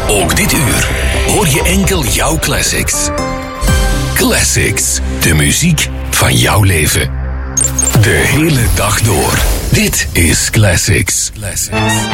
Ook dit uur hoor je enkel jouw classics. Classics, de muziek van jouw leven. De hele dag door. Dit is Classics.